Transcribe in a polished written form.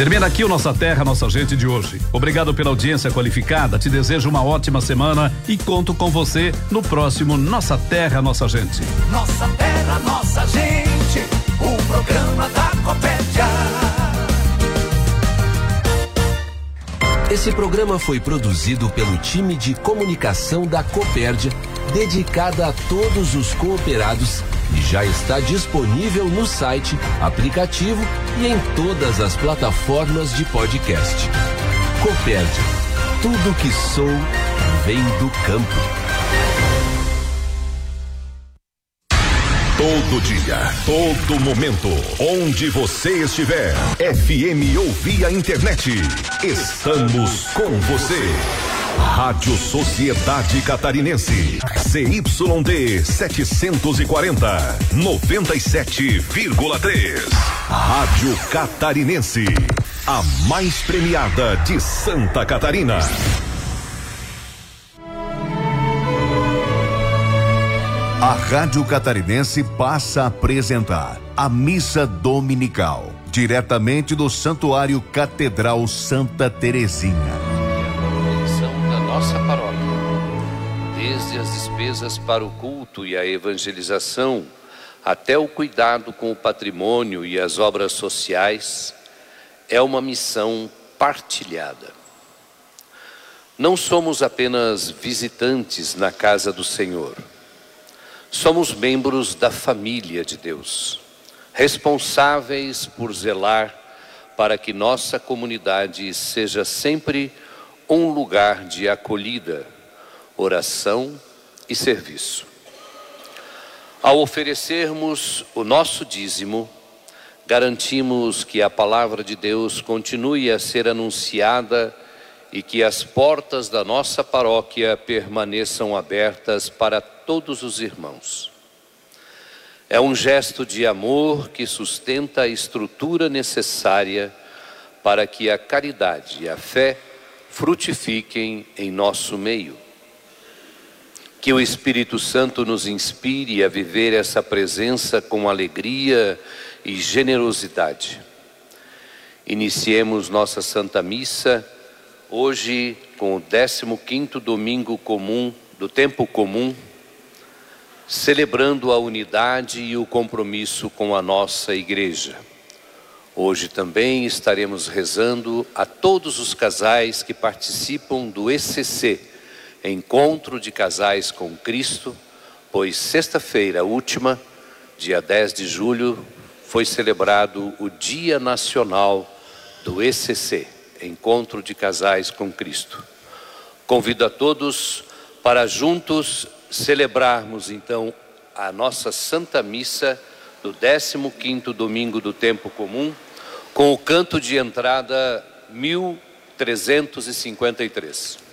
Termina aqui o Nossa Terra, Nossa Gente de hoje. Obrigado pela audiência qualificada, te desejo uma ótima semana e conto com você no próximo Nossa Terra, Nossa Gente. Nossa Terra, Nossa Gente, o programa da Copérdia. Esse programa foi produzido pelo time de comunicação da Copérdia, dedicada a todos os cooperados, e já está disponível no site, aplicativo e em todas as plataformas de podcast. Copérdia, tudo que sou vem do campo. Todo dia, todo momento, onde você estiver, FM ou via internet, estamos com você. Rádio Sociedade Catarinense, CYD 740, 97,3. Rádio Catarinense, a mais premiada de Santa Catarina. A Rádio Catarinense passa a apresentar a Missa Dominical, diretamente do Santuário Catedral Santa Terezinha. Da nossa paróquia, desde as despesas para o culto e a evangelização, até o cuidado com o patrimônio e as obras sociais, é uma missão partilhada. Não somos apenas visitantes na casa do Senhor. Somos membros da família de Deus, responsáveis por zelar para que nossa comunidade seja sempre um lugar de acolhida, oração e serviço. Ao oferecermos o nosso dízimo, garantimos que a palavra de Deus continue a ser anunciada e que as portas da nossa paróquia permaneçam abertas para todos os irmãos. É um gesto de amor que sustenta a estrutura necessária para que a caridade e a fé frutifiquem em nosso meio. Que o Espírito Santo nos inspire a viver essa presença com alegria e generosidade. Iniciemos nossa Santa Missa hoje com o 15º domingo comum do tempo comum, celebrando a unidade e o compromisso com a nossa igreja. Hoje também estaremos rezando a todos os casais que participam do ECC, Encontro de Casais com Cristo, pois sexta-feira última, dia 10 de julho, foi celebrado o Dia Nacional do ECC, Encontro de Casais com Cristo. Convido a todos para juntos celebrarmos então a nossa Santa Missa do 15º domingo do tempo comum, com o canto de entrada 1353.